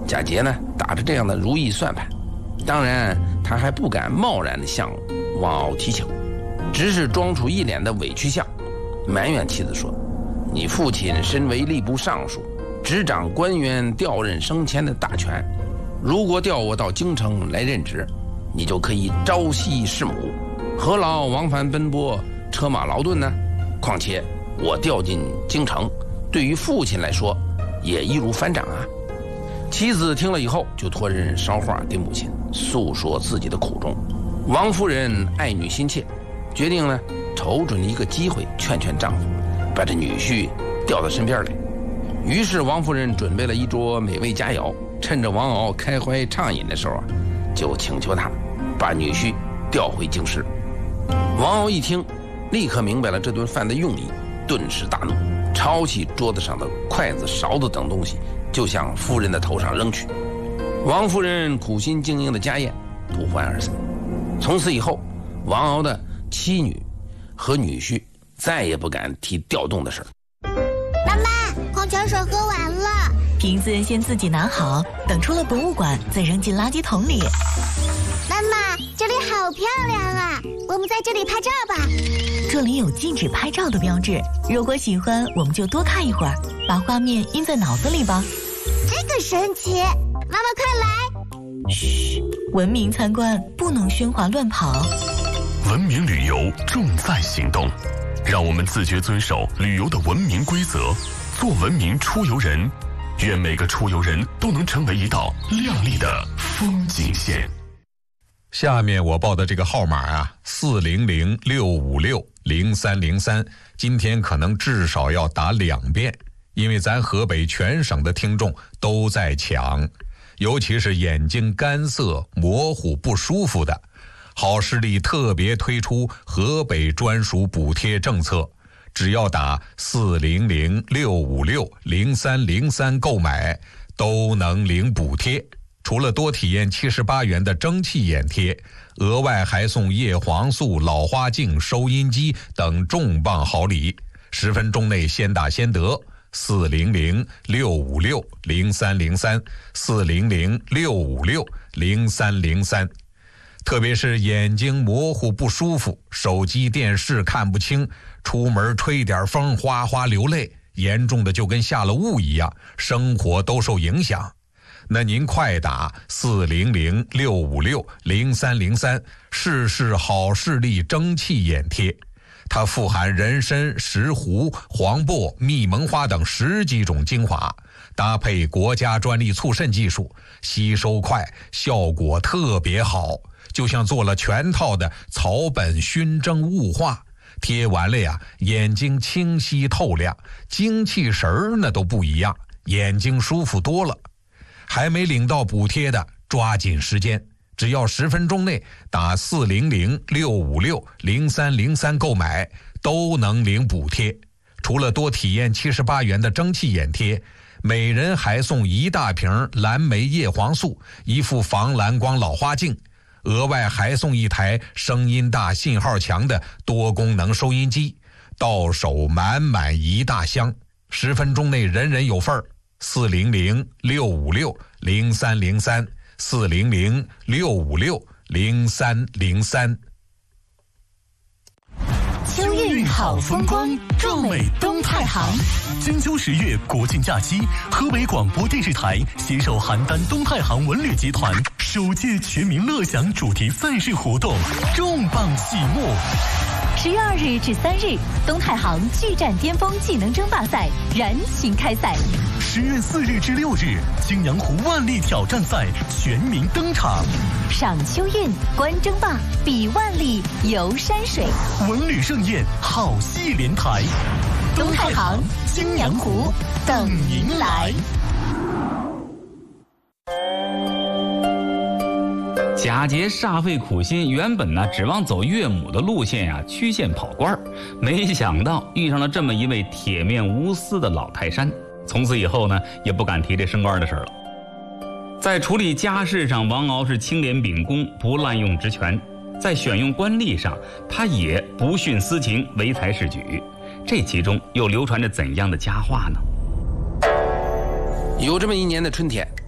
贾节呢打着这样的如意算盘，当然他还不敢贸然地向王敖提请，只是装出一脸的委屈相，埋怨妻子说：“你父亲身为吏部尚书，执掌官员调任升迁的大权，如果调我到京城来任职，你就可以朝夕侍母，何劳往返奔波，车马劳顿呢？况且我调进京城，对于父亲来说也易如反掌啊。”妻子听了以后，就托人捎话给母亲，诉说自己的苦衷。王夫人爱女心切，决定呢瞅准一个机会劝劝丈夫，把这女婿调到身边来。于是王夫人准备了一桌美味佳肴，趁着王敖开怀畅饮的时候啊，就请求他把女婿调回京师。王敖一听，立刻明白了这顿饭的用意，顿时大怒，抄起桌子上的筷子、勺子等东西，就向夫人的头上扔去。王夫人苦心经营的家宴不欢而散。从此以后，王敖的妻女和女婿再也不敢提调动的事儿。 妈妈，矿泉水喝完了， 瓶子先自己拿好，等出了博物馆再扔进垃圾桶里。 妈妈，这里好漂亮啊，我们在这里拍照吧。 这里有禁止拍照的标志，如果喜欢我们就多看一会儿，把画面印在脑子里吧。 这个神奇，妈妈快来。 嘘，文明参观不能喧哗乱跑。 文明旅游重在行动，让我们自觉遵守旅游的文明规则，做文明出游人。愿每个出游人都能成为一道亮丽的风景线。 下面我报的这个号码啊，400-656-0303，今天可能至少要打2遍，因为咱河北全省的听众都在抢，尤其是眼睛干涩、模糊、不舒服的，好视力特别推出河北专属补贴政策，只要打400-656-0303购买，都能领补贴。除了多体验78元的蒸汽眼贴，额外还送叶黄素、老花镜、收音机等重磅好礼，10分钟内先打先得。400-656-0303 400-656-0303。特别是眼睛模糊不舒服，手机电视看不清，出门吹点风哗哗流泪，严重的就跟下了雾一样，生活都受影响。那您快打400-656-0303试试好视力蒸汽眼贴，它富含人参、石斛、黄柏、蜜蒙花等10几种精华，搭配国家专利促渗技术，吸收快，效果特别好，就像做了全套的草本熏蒸雾化，贴完了呀，眼睛清晰透亮，精气神儿那都不一样，眼睛舒服多了。还没领到补贴的，抓紧时间，只要10分钟内打400-656-0303购买，都能领补贴。除了多体验78元的蒸汽眼贴，每人还送1大瓶蓝莓叶黄素，一副防蓝光老花镜，额外还送一台声音大、信号强的多功能收音机，到手满满1大箱，10分钟内人人有份儿。400-656-0303 400-656-0303。 秋韵好风光，壮美东太行。 金秋10月国庆假期，河北广播电视台携手邯郸东太行文旅集团首届全民乐享主题赛事活动重磅启幕。 10月2日至3日，东太行巨战巅峰技能争霸赛燃情开赛。 10月4日至6日，青阳湖万历挑战赛全民登场。 赏秋韵，观争霸，比万历，游山水， 文旅盛宴，好戏连台。 东太行、青阳湖等您来。 贾节煞费苦心，原本呢指望走岳母的路线呀，曲线跑官，没想到遇上了这么一位铁面无私的老泰山。从此以后呢，也不敢提这升官的事了。在处理家事上，王敖是清廉秉公，不滥用职权；在选用官吏上，他也不徇私情，唯才是举。这其中又流传着怎样的佳话呢？ 有这么一年的春天，